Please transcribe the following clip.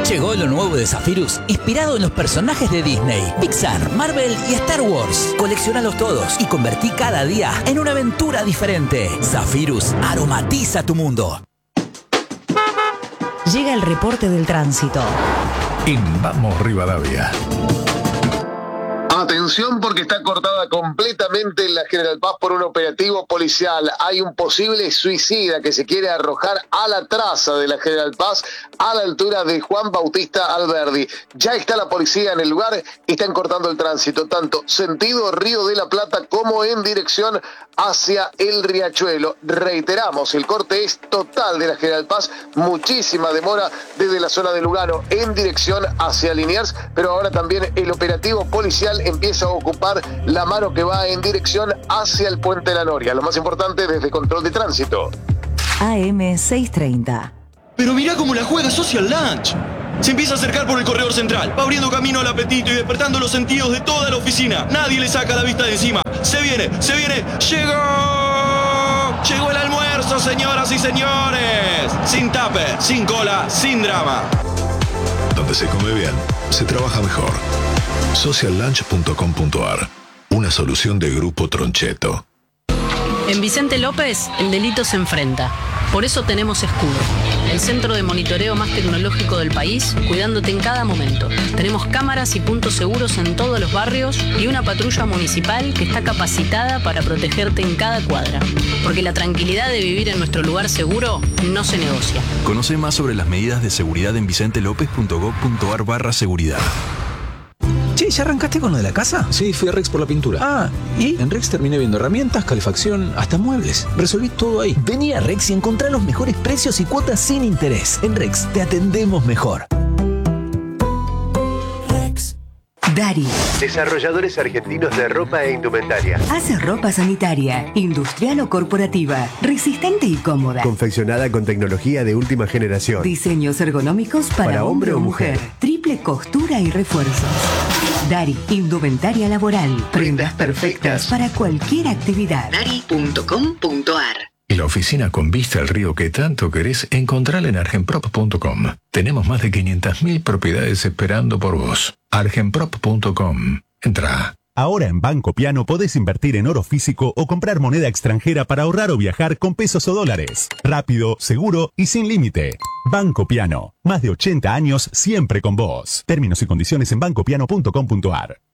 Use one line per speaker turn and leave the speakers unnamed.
Llegó lo nuevo de Zephyrus, inspirado en los personajes de Disney, Pixar, Marvel y Star Wars. Coleccionalos todos y convertí cada día en una aventura diferente. Zephyrus aromatiza tu mundo.
Llega el reporte del tránsito.
En Vamos Rivadavia.
Atención porque está cortada completamente la General Paz por un operativo policial. Hay un posible suicida que se quiere arrojar a la traza de la General Paz a la altura de Juan Bautista Alberdi. Ya está la policía en el lugar y están cortando el tránsito, tanto sentido Río de la Plata como en dirección hacia el Riachuelo. Reiteramos, el corte es total de la General Paz, muchísima demora desde la zona de Lugano en dirección hacia Liniers, pero ahora también el operativo policial empieza a ocupar la mano que va en dirección hacia el Puente de la Noria. Lo más importante desde control de tránsito.
AM 630.
Pero mirá cómo la juega Social Lunch. Se empieza a acercar por el corredor central, va abriendo camino al apetito y despertando los sentidos de toda la oficina. Nadie le saca la vista de encima. Se viene, ¡llegó! Llegó el almuerzo, señoras y señores. Sin tupper, sin cola, sin drama.
Donde se come bien, se trabaja mejor. Sociallunch.com.ar. Una solución de Grupo Troncheto.
En Vicente López, el delito se enfrenta. Por eso tenemos Escudo, el centro de monitoreo más tecnológico del país, cuidándote en cada momento. Tenemos cámaras y puntos seguros en todos los barrios y una patrulla municipal que está capacitada para protegerte en cada cuadra. Porque la tranquilidad de vivir en nuestro lugar seguro no se negocia.
Conoce más sobre las medidas de seguridad en vicentelopez.gov.ar/seguridad.
Che, ¿ya arrancaste con lo de la casa?
Sí, fui a Rex por la pintura.
Ah, ¿y?
En Rex terminé viendo herramientas, calefacción, hasta muebles. Resolví todo ahí.
Vení a Rex y encontrá los mejores precios y cuotas sin interés. En Rex te atendemos mejor.
Dari. Desarrolladores argentinos de ropa e indumentaria.
Hace ropa sanitaria, industrial o corporativa, resistente y cómoda.
Confeccionada con tecnología de última generación.
Diseños ergonómicos para hombre o mujer. Triple costura y refuerzos. Dari, indumentaria laboral. Prendas perfectas para cualquier actividad.
Dari.com.ar.
Y la oficina con vista al río que tanto querés, encontrala en argenprop.com. Tenemos más de 500.000 propiedades esperando por vos. argenprop.com. Entra.
Ahora en Banco Piano podés invertir en oro físico o comprar moneda extranjera para ahorrar o viajar con pesos o dólares. Rápido, seguro y sin límite. Banco Piano. Más de 80 años siempre con vos. Términos y condiciones en bancopiano.com.ar.